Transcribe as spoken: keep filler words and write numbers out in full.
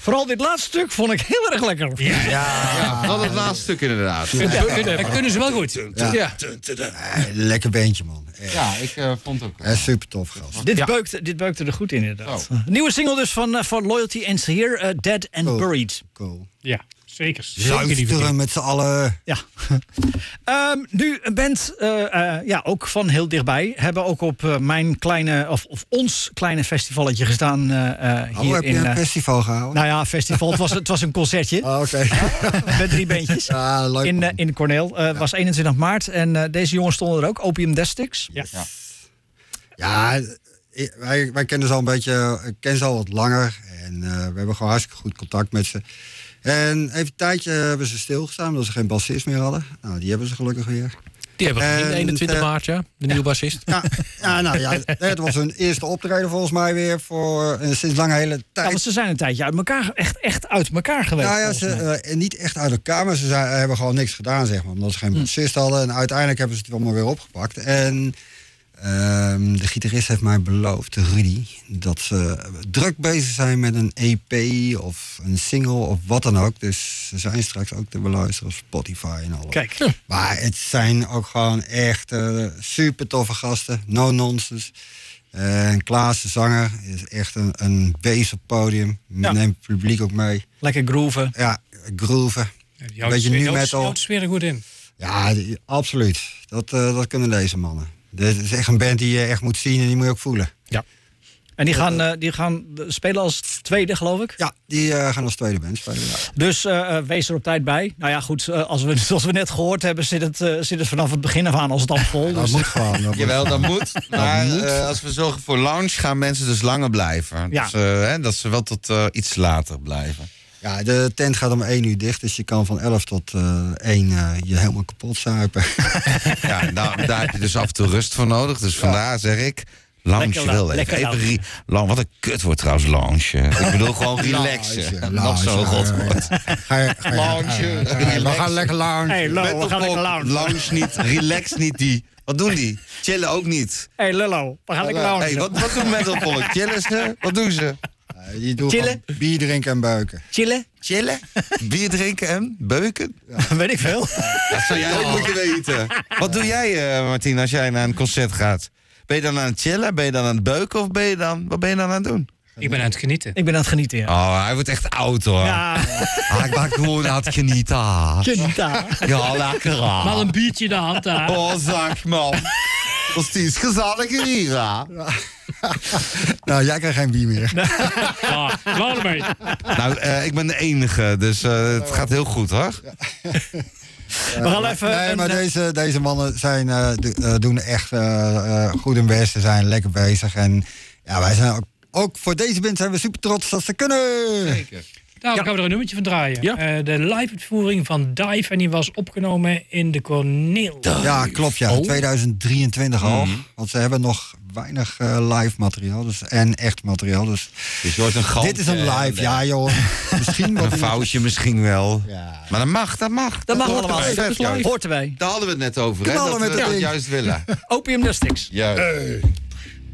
Vooral dit laatste stuk vond ik heel erg lekker. Ja, ja, ja dat het laatste stuk inderdaad. Ja. Ja. Kunnen, dat kunnen ze wel goed. Ja. Ja. Eh, lekker beentje, man. Echt. Ja, ik uh, vond het ook. Uh, super tof, gast. Dit, Ja. beukte, dit beukte er goed in, inderdaad. Oh. Nieuwe single dus van, uh, van Loyalty ends here, uh, Dead and Cool. Buried. Cool. Ja, zeker. Zeker die Luisteren verdienen. met z'n allen. Ja. um, nu, een band, uh, uh, ja, ook van heel dichtbij, hebben ook op uh, mijn kleine, of, of ons kleine festivalletje gestaan uh, uh, Oh, hier heb je in... een uh, festival gehouden? nou ja, festival, het was, het was een concertje Oh, oké. met drie bandjes. Ja, leuk. In, uh, man. in Corneel. Het uh, was eenentwintig maart en uh, deze jongens stonden er ook, Opium Destix. Ja. Ja. Ja, i- wij, wij kennen ze al een beetje, ik ken ze al wat langer. En uh, we hebben gewoon hartstikke goed contact met ze. En even een tijdje hebben ze stilgestaan, omdat ze geen bassist meer hadden. Nou, die hebben ze gelukkig weer. Die hebben we gezien, En, eenentwintig eh, maart, ja. De nieuwe bassist. Ja, ja, nou ja, het was hun eerste optreden volgens mij weer voor uh, sinds lang een hele Ja, tijd. want ze zijn een tijdje uit elkaar, echt, echt uit elkaar geweest. Nou ja, volgens ze mij. uh, niet echt uit elkaar, maar ze zijn, hebben gewoon niks gedaan, zeg maar. Omdat ze geen bassist hadden. En uiteindelijk hebben ze het allemaal weer opgepakt. En um, de gitarist heeft mij beloofd, Rudy, dat ze druk bezig zijn met een E P of een single of wat dan ook. Dus ze zijn straks ook te beluisteren op Spotify en alles. Kijk, Maar het zijn ook gewoon echt uh, super toffe gasten. No nonsense. Uh, en Klaas, de zanger, is echt een, een beest op het podium. Ja. Neemt het publiek ook mee. lekker grooven. Ja, groeven. Ja, die houdt Beetje sfeer- nu houdt- metal. houdt sfeer er goed in. Ja, die- absoluut. Dat, uh, dat kunnen deze mannen. Dit is echt een band die je echt moet zien en die moet je ook voelen. En die gaan, uh, die gaan spelen als tweede, geloof ik. Ja, die uh, gaan als tweede band spelen. Ja. Dus uh, wees er op tijd bij. Nou ja, goed, uh, als we, zoals we net gehoord hebben, zit het, uh, zit het vanaf het begin af aan als het al vol. Dat Dus, moet gewoon. Dat moet. Jawel, dat moet. Maar moet. uh, als we zorgen voor lounge, gaan mensen dus langer blijven. Ja. Dus, uh, hè, dat ze wel tot uh, iets later blijven. Ja, de tent gaat om één uur dicht, dus je kan van elf tot uh, één uh, je helemaal kapot zuipen. Ja, nou, daar heb je dus af en toe rust voor nodig. Dus vandaar zeg ik, lounge Lekker wel la- even. lekker even lounge. re- lang, wat een kut wordt trouwens lounge. Ik bedoel gewoon relaxen. Lounge, Nog zo'n lounge, godwoord. Ga je, ga je, Lounge, ga je- ga je- We relax. gaan lekker lounge. hey, Lo, we Met gaan op- lekker lounge. Lounge niet, relax niet die. Wat doen die? Chillen ook niet. Hey Lullo, we gaan lekker lounge. Hey, wat, wat doen metalvolk? Chillen ze? Wat doen ze? Uh, je doet Chillen? gewoon bier drinken en buiken. Chillen? Chillen? Bier drinken en beuken? Weet ik veel. Dat zou jij ook moeten weten. Wat doe jij, uh, Martien, als jij naar een concert gaat? Ben je dan aan het chillen? Ben je dan aan het beuken? Of ben je dan, wat ben je dan aan het doen? Ik ben aan het genieten. Ik ben aan het genieten, ja. Oh, hij wordt echt oud, hoor. Ja, Ah, ik ben gewoon aan het genieten. genieten. Ja, lekker. ah. Mal een biertje in de hand daar. Oh, zeg, man. Dat is iets gezelliger hier, hè? Nou, jij krijgt geen bier meer. Ja, klaar ermee. Nou, uh, ik ben de enige, dus uh, het gaat heel goed, hoor. We gaan even... Nee, een, maar uh, deze, deze mannen zijn, uh, do- uh, doen echt uh, uh, goed hun best. Ze zijn lekker bezig. En ja, wij zijn ook, ook voor deze band zijn we super trots dat ze kunnen. Zeker. Nou, Ja. gaan we er een nummertje van draaien. Ja. Uh, de live-uitvoering van Dive. En die was opgenomen in de Corneel. Ja, klopt ja. Oh. tweeduizend drieëntwintig al. Mhm. Want ze hebben nog weinig uh, live materiaal. Dus, en echt materiaal. Dus Dus je hoort een galm. dit is een live. Ja joh. Misschien wel Een foutje misschien wel. Ja. Maar dat mag, dat mag. dat mag hoort allemaal. erbij. Dat is live. Hoort erbij. Daar hadden we het net over, hè? Knallen Dat met we het dat ding. juist willen. Opium Destix. Juist.